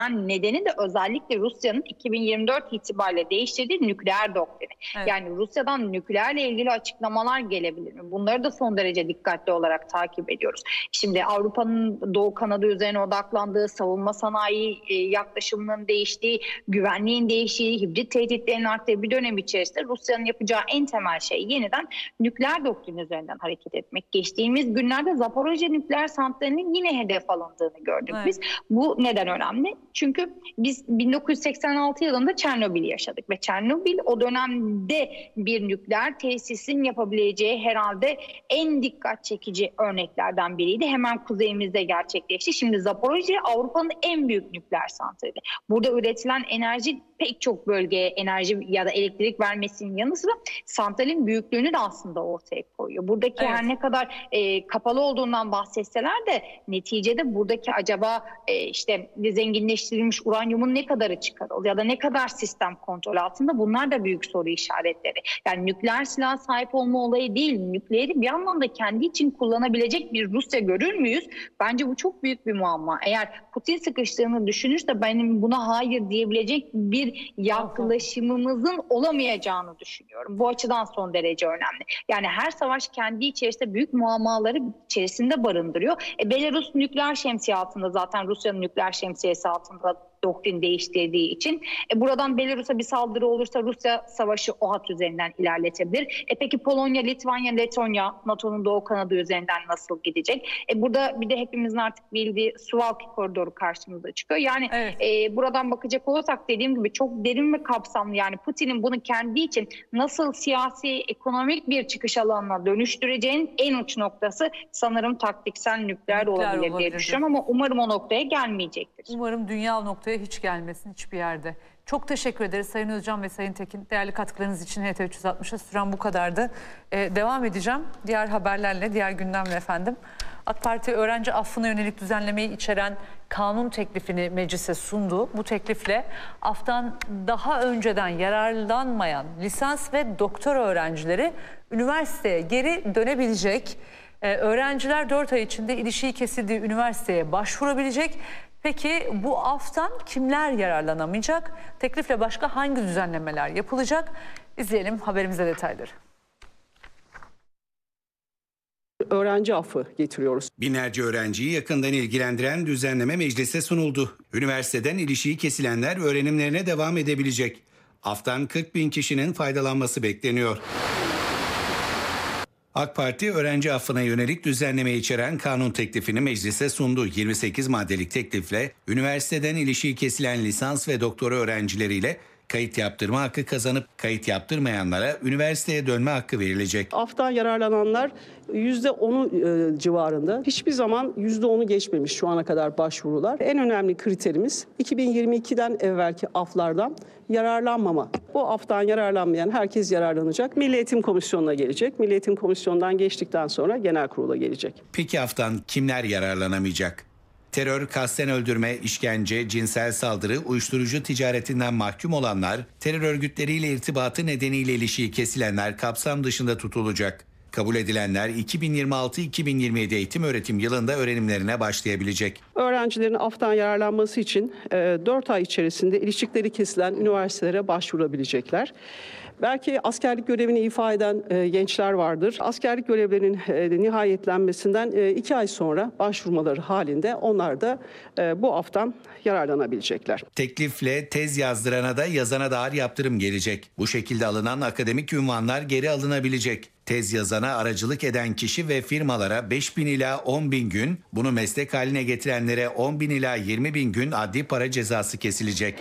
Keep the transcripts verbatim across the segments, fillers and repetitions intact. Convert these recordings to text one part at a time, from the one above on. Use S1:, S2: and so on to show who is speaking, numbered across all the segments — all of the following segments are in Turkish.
S1: nedeni de özellikle Rusya'nın iki bin yirmi dört itibariyle değiştirdiği nükleer doktrini. Evet. Yani Rusya'dan nükleerle ilgili açıklamalar gelebilir mi? Bunları da son derece dikkatli olarak takip ediyoruz. Şimdi Avrupa'nın Doğu kanadı üzerine odaklandığı, savunma sanayi yaklaşımının değiştiği, güvenliğin değiştiği, hibrit tehditlerin arttığı bir dönem içerisinde Rusya'nın yapacağı en temel şey yeniden nükleer doktrini üzerinden hareket etmek. Geçtiğimiz günlerde Zaporojye nükleer santralinin yine hedef alındığını gördük evet. biz. Bu neden önemli? Çünkü biz bin dokuz yüz seksen altı yılında Çernobil yaşadık ve Çernobil o dönemde bir nükleer tesisin yapabileceği herhalde en dikkat çekici örneklerden biriydi. Hemen kuzeyimizde gerçekleşti. Şimdi Zaporojye Avrupa'nın en büyük nükleer santrali. Burada üretilen enerji pek çok bölgeye enerji ya da elektrik vermesinin yanı sıra santralin büyüklüğünü de aslında ortaya koyuyor. Buradaki evet. her ne kadar e, kapalı olduğundan bahsetseler de neticede buradaki acaba e, işte zenginleştirilmiş uranyumun ne kadarı çıkarıldı ya da ne kadar sistem kontrol altında, bunlar da büyük soru işaretleri. Yani nükleer silah sahip olma olayı değil, nükleeri bir anlamda kendi için kullanabilecek bir Rusya görür müyüz? Bence bu çok büyük bir muamma. Eğer Putin sıkıştığını düşünürse benim buna hayır diyebilecek bir yaklaşımımızın olamayacağını düşünüyorum. Bu açıdan son derece önemli. Yani her savaş kendi içerisinde büyük muammaları içerisinde barındırıyor. E, Belarus nükleer şemsiye altında, zaten Rusya'nın nükleer şemsiyesi altında doktrin değiştirdiği için. E, buradan Belarus'a bir saldırı olursa Rusya savaşı o hat üzerinden ilerletebilir. E, peki Polonya, Litvanya, Letonya NATO'nun doğu kanadı üzerinden nasıl gidecek? E, burada bir de hepimizin artık bildiği Suwałki koridoru karşımıza çıkıyor. Yani evet. e, buradan bakacak olursak dediğim gibi çok derin ve kapsamlı. Yani Putin'in bunu kendi için nasıl siyasi, ekonomik bir çıkış alanına dönüştüreceğinin en uç noktası sanırım taktiksel nükleer, nükleer olabilir, olabilir diye düşünüyorum ama umarım o noktaya gelmeyecektir.
S2: Umarım dünya o noktaya hiç gelmesin hiçbir yerde. Çok teşekkür ederiz Sayın Özcan ve Sayın Tekin. Değerli katkılarınız için H T üç yüz altmış'a süren bu kadardı. Ee, devam edeceğim diğer haberlerle, diğer gündemle efendim. AK Parti öğrenci affına yönelik düzenlemeyi içeren kanun teklifini meclise sundu. Bu teklifle aftan daha önceden yararlanmayan lisans ve doktora öğrencileri üniversiteye geri dönebilecek. Ee, öğrenciler dört ay içinde ilişiği kesildiği üniversiteye başvurabilecek. Peki bu aftan kimler yararlanamayacak? Teklifle başka hangi düzenlemeler yapılacak? İzleyelim haberimize detayları.
S3: Öğrenci affı getiriyoruz.
S4: Binlerce öğrenciyi yakından ilgilendiren düzenleme meclise sunuldu. Üniversiteden ilişiği kesilenler öğrenimlerine devam edebilecek. Aftan kırk bin kişinin faydalanması bekleniyor. AK Parti öğrenci affına yönelik düzenleme içeren kanun teklifini meclise sundu. yirmi sekiz maddelik teklifle üniversiteden ilişiği kesilen lisans ve doktora öğrencileriyle kayıt yaptırma hakkı kazanıp kayıt yaptırmayanlara üniversiteye dönme hakkı verilecek.
S3: Aftan yararlananlar yüzde onu e, civarında. Hiçbir zaman yüzde onu geçmemiş şu ana kadar başvurular. En önemli kriterimiz iki bin yirmi ikiden evvelki aflardan yararlanmama. Bu aftan yararlanmayan herkes yararlanacak. Milli Eğitim Komisyonu'na gelecek. Milli Eğitim Komisyonu'ndan geçtikten sonra genel kurula gelecek.
S4: Peki aftan kimler yararlanamayacak? Terör, kasten öldürme, işkence, cinsel saldırı, uyuşturucu ticaretinden mahkum olanlar, terör örgütleriyle irtibatı nedeniyle ilişiği kesilenler kapsam dışında tutulacak. Kabul edilenler iki bin yirmi altı iki bin yirmi yedi eğitim öğretim yılında öğrenimlerine başlayabilecek.
S3: Öğrencilerin aftan yararlanması için dört ay içerisinde ilişikleri kesilen üniversitelere başvurabilecekler. Belki askerlik görevini ifa eden e, gençler vardır. Askerlik görevlerinin e, nihayetlenmesinden e, iki ay sonra başvurmaları halinde onlar da e, bu aftan yararlanabilecekler.
S4: Teklifle tez yazdırana da yazana da ağır yaptırım gelecek. Bu şekilde alınan akademik ünvanlar geri alınabilecek. Tez yazana aracılık eden kişi ve firmalara beş bin ila on bin gün, bunu meslek haline getirenlere on bin ila yirmi bin gün adli para cezası kesilecek.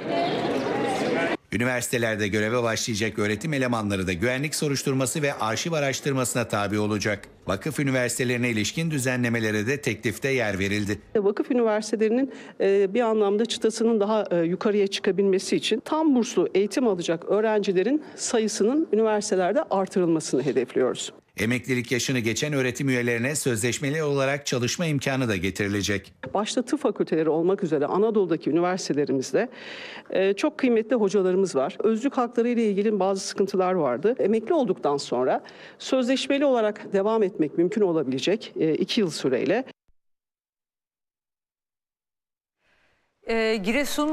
S4: Üniversitelerde göreve başlayacak öğretim elemanları da güvenlik soruşturması ve arşiv araştırmasına tabi olacak. Vakıf üniversitelerine ilişkin düzenlemelere de teklifte yer verildi.
S3: Vakıf üniversitelerinin bir anlamda çıtasının daha yukarıya çıkabilmesi için tam burslu eğitim alacak öğrencilerin sayısının üniversitelerde artırılmasını hedefliyoruz.
S4: Emeklilik yaşını geçen öğretim üyelerine sözleşmeli olarak çalışma imkanı da getirilecek.
S3: Başta tıp fakülteleri olmak üzere Anadolu'daki üniversitelerimizde çok kıymetli hocalarımız var. Özlük hakları ile ilgili bazı sıkıntılar vardı. Emekli olduktan sonra sözleşmeli olarak devam etmek mümkün olabilecek iki yıl süreyle.
S2: Ee, Giresun